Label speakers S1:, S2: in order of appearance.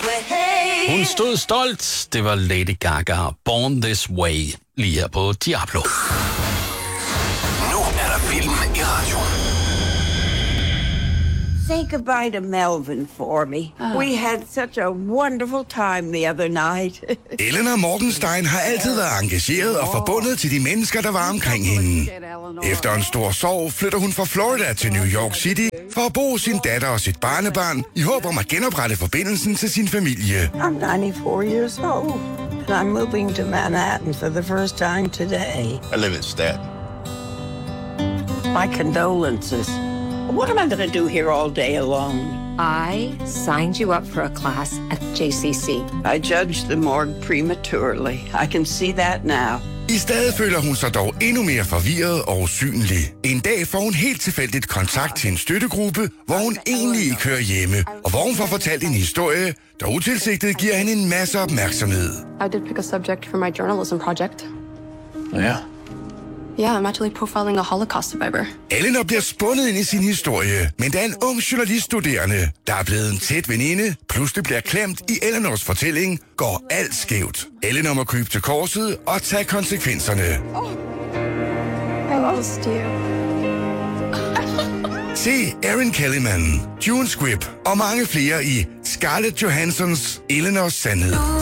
S1: Hun stod stolt. Det var Lady Gaga, Born This Way, lige her på Diablo.
S2: Nu er der film i radioen.
S3: Say goodbye to Melvin for me. We had such a wonderful time the other night.
S4: Eleanor Morgenstein har altid været engageret og forbundet til de mennesker, der var omkring hende. Efter en stor sorg flytter hun fra Florida til New York City for at bo hos sin datter og sit barnebarn i håb om at genoprette forbindelsen til sin familie.
S3: I'm 94 years old, and I'm moving to Manhattan for the first time today.
S5: I live in Staten.
S3: My condolences. What am I going to do here all day alone?
S6: I signed you up for a class at JCC.
S3: I judged the morgue prematurely. I can see that now.
S4: I stedet føler hun sig dog endnu mere forvirret og usynlig. En dag får hun helt tilfældigt kontakt til en støttegruppe, hvor hun egentlig ikke hører hjemme, og hvor hun får fortalt en historie, der utilsigtet giver hende en masse opmærksomhed.
S7: I did pick a subject for my journalism project.
S5: Ja.
S7: Yeah, I'm actually profiling a Holocaust survivor.
S4: Eleanor bliver spundet ind i sin historie, men da en ung journaliststuderende, der er blevet en tæt veninde, pludselig bliver klemt i Eleanors fortælling, går alt skævt. Eleanor må krybe til korset og tage konsekvenserne.
S7: I lost you.
S4: Se Erin Kellyman, June Squibb og mange flere i Scarlett Johanssons Eleanors sandhed.